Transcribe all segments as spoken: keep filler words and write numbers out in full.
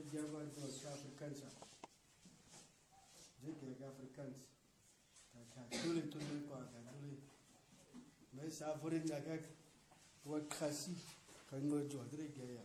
Java dos Africans. Jake Africans. Tuli tuli kwa tuli. Mais ça voudrait dire que what kasi quand on joue avec gaya.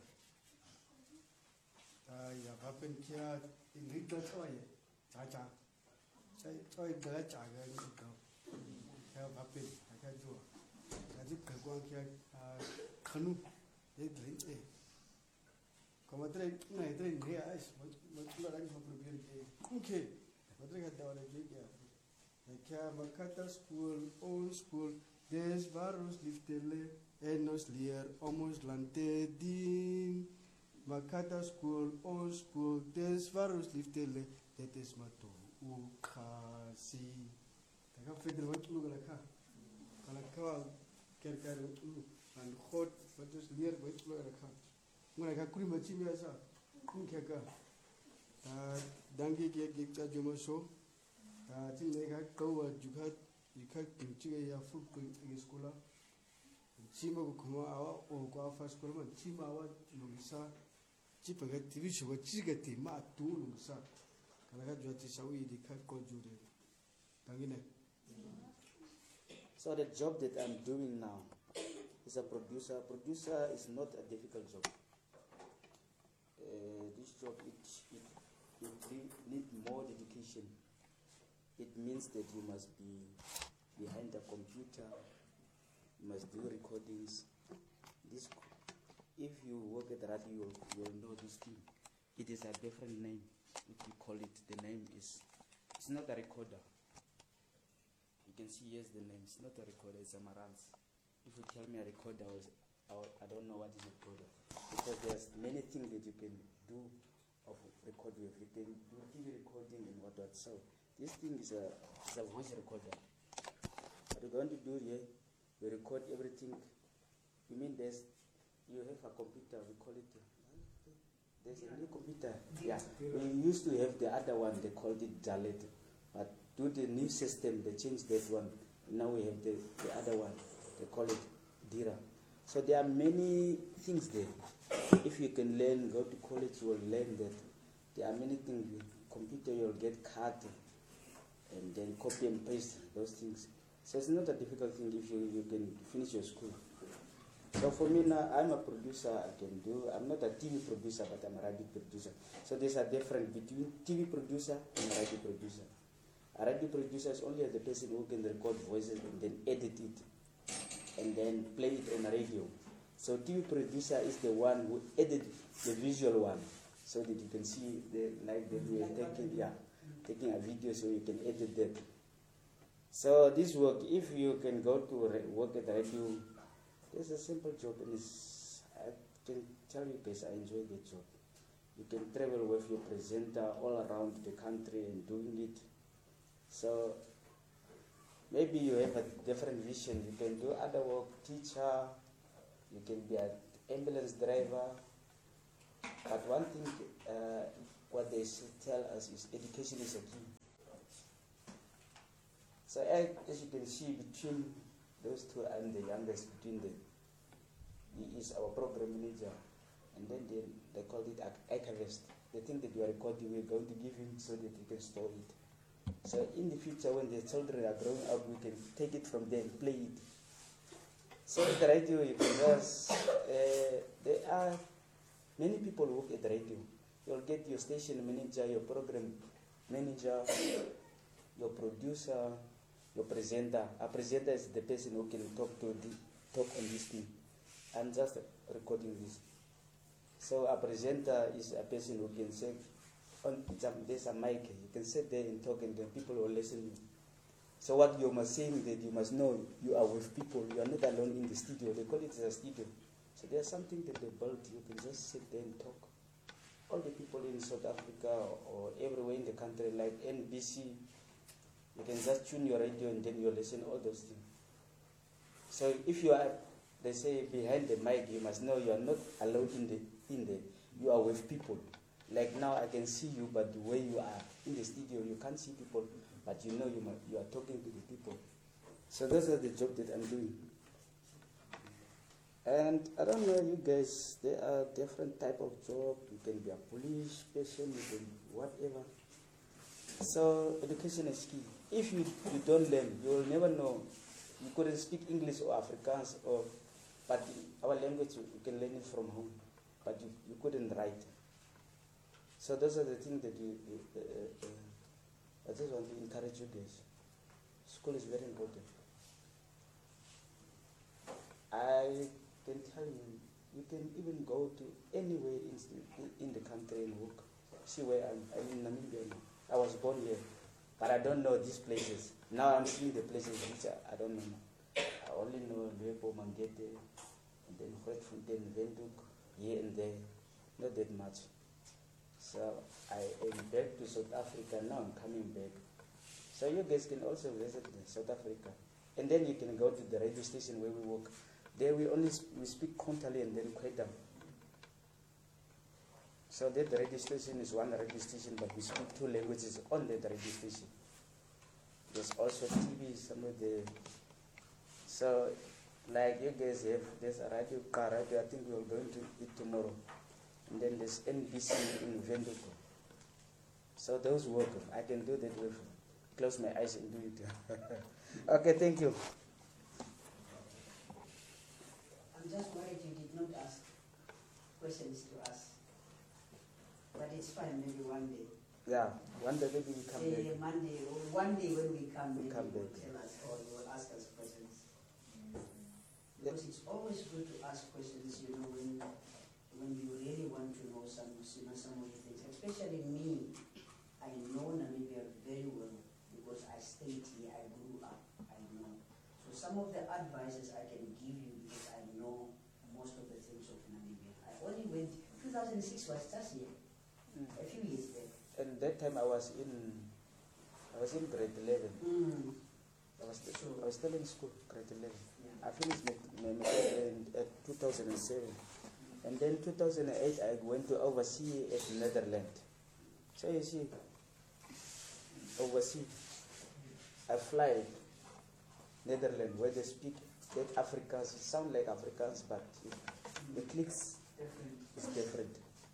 Ah, il y a pas peine qu'il y a une rite de toi. Cha cha. Sai toi de la cha ga ni ko. Il y a pas peine à jouer. Ça dit que quoi qu'il y a khanu et drink eh. Comme tu es na tu es né à ce moment tu l'as dit pour bien que OK. Tu es gata wala gaya. Kya Makata school, old school, des varus liftele, enos lier, omos lante din. Makata school, old school, des varus liftele, that is mato ukasi. Taka fedel wat ulu galaka. Galaka kerkar wat ulu. And hot, what is lier wat ulu galaka. Muna ka kuri machi biasa. Kun keka. Dangi kia gikta jomaso. Ti ne ka kawa juga ika kinchi ya fu ku skola chima ko kuma awa o ko afa skola ma chima awa lungsa chi pa ga T V show chi ga ti ma tu lungsa kana ga joti sawi di ka ko jure tangine. So the job that I'm doing now is a producer. Producer is not a difficult job. Uh, this job it it, it need more dedication. It means that you must be behind the computer, you must do recordings. This, if you work at the radio, you will know this thing. It is a different name, if you call it. The name is, it's not a recorder. You can see, yes, the name. It's not a recorder, it's a marantz. If you tell me a recorder, I, was, I, I don't know what is a recorder. Because there's many things that you can do of record with. You can do T V recording and what what. So this thing is a, is a voice recorder. What we're going to do here, we record everything. You mean there's, you have a computer, we call it, there's a new computer. Yeah, we used to have the other one, they called it Dalet. But due to the new system, they changed that one. Now we have the, the other one, they call it Dira. So there are many things there. If you can learn, go to college, you will learn that there are many things. With computer, you'll get cut and then copy and paste those things. So it's not a difficult thing if you, you can finish your school. So for me now, I'm a producer, I can do, I'm not a T V producer, but I'm a radio producer. So there's a difference between T V producer and radio producer. A radio producer is only the person who can record voices and then edit it and then play it on the radio. So T V producer is the one who edit the visual one so that you can see the like that we are taking, yeah, taking a video so you can edit that. So this work, if you can go to re work at the radio, it's a simple job, and it's, I can tell you guys, I enjoy the job. You can travel with your presenter all around the country and doing it. So maybe you have a different vision. You can do other work, teacher, you can be an ambulance driver. But one thing, uh, what they tell us is education is a key. So as you can see, between those two, I'm the youngest between them. He is our program manager, and then they, they called it archivist. The thing that you are recording, we're going to give him so that he can store it. So in the future, when the children are growing up, we can take it from them, play it. So at the radio, you can just, uh, there are many people who work at the radio. You'll get your station manager, your program manager, your producer, your presenter. A presenter is the person who can talk to the, talk on this thing. I'm just recording this. So a presenter is a person who can say, on, there's a mic, you can sit there and talk and then people will listen. So what you must say is that you must know you are with people, you are not alone in the studio. They call it a studio. So there's something that they built, you can just sit there and talk. All the people in South Africa or, or everywhere in the country, like N B C, you can just tune your radio and then you listen all those things. So if you are, they say, behind the mic, you must know you are not alone in the, in the, you are with people. Like now I can see you, but the way you are in the studio, you can't see people, but you know you, you are talking to the people. So those are the job that I'm doing. And I don't know, you guys, there are different type of job. You can be a police person, you can be whatever. So education is key. If you, you don't learn, you will never know. You couldn't speak English or Afrikaans, or but our language you, you can learn it from home, but you, you couldn't write. So those are the things that you. you uh, uh, I just want to encourage you guys. School is very important. I can tell you, you can even go to anywhere in, in the country and work. See where I'm, I'm in Namibia now. I was born here, but I don't know these places. Now I'm seeing the places which I, I don't know. I only know Lebo, Mangete, and then Grootfontein, Windhoek, here and there. Not that much. So I am back to South Africa now. I'm coming back. So you guys can also visit South Africa, and then you can go to the radio station where we work. There we only sp we speak Kontali and then Kwedam. So that the radio station is one radio station, but we speak two languages on that radio station. There's also T V somewhere there. So like you guys have, there's a radio, car radio, I think we're going to it tomorrow. And then there's N B C in Windhoek. So those work, I can do that with, close my eyes and do it. Okay, thank you. I'm just worried you did not ask questions to us. But it's fine, maybe one day. Yeah, one day maybe we come Say back. Monday, or one day when we come, We maybe come you will back. tell us or you will ask us questions. Because it's always good to ask questions, you know, when when you really want to know some, you know, some of the things. Especially me, I know Namibia very well because I stayed here, I grew up, I know. So some of the advices I can give you because I know most of the things of Namibia. I only went, two thousand six was just here, Mm. a few years back. And that time I was in, I was in grade eleven. Mm. I was, st Sure. I was still in school, grade eleven. Yeah. I finished my, my matric in uh, two thousand seven. And then two thousand eight I went to overseas at Netherlands. So you see, overseas, I fly Netherlands where they speak that Afrikaans, sound like Afrikaans, but the clicks Different. is different.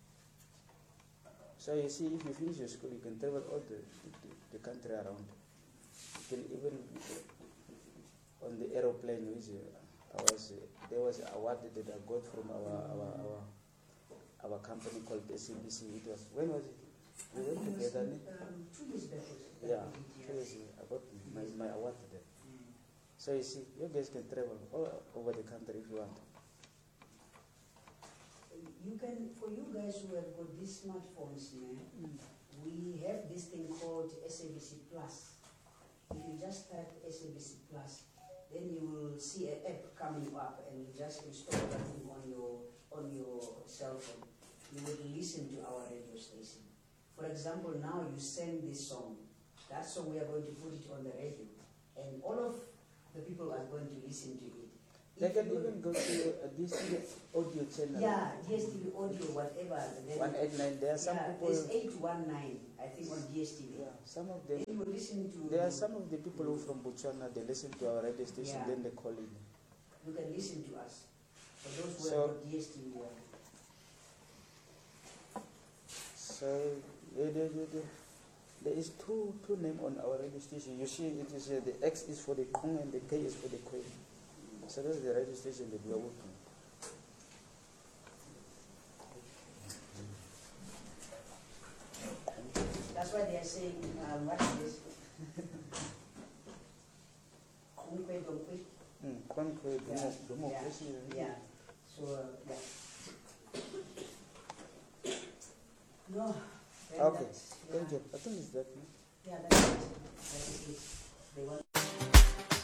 So you see, if you finish your school, you can travel all the, the, the country around. You can even, on the aeroplane, which uh, I was, uh, there was an award that I got from our, our, our, our company called S A B C. It was, when was it? We went It was, together, ne? um, two years back. was it? Yeah, Yeah. two years ago, I got my, my award there. Mm. So you see, you guys can travel all over the country if you want. You can, for you guys who have got these smartphones, man, we have this thing called S A B C Plus. If you just type S A B C Plus, then you will see an app coming up, and you just install that thing on your on your cell phone. You will listen to our radio station. For example, now you send this song. That song we are going to put it on the radio, and all of the people are going to listen to it. They If can you- even go to uh, this audio channel. Yeah, D S T V audio, whatever. then- one eighty-nine, there are some yeah, people. there's eight one nine, I think, on D S T V. Yeah, some of them. Then you listen to. There are some of the people who from Botswana, they listen to our radio station, Yeah. then they call in. You can listen to us. For those who So- have got D S T V. Yeah. So there, there, there, there, there is two two name on our radio station. You see, it is uh, the X is for the Kong and the K is for the Queen. So that's the radio station that we are working. That's why they are saying, um, what is this? Kunkwe Donkwe. Mm, Kong, Queen, Yeah, Dumo, Dumo, yeah, Kwesi, uh, yeah. So, uh, yeah. No. then Okay, that's- thank yeah. you. I think it's that. no? Yeah, that's it. That is it. They want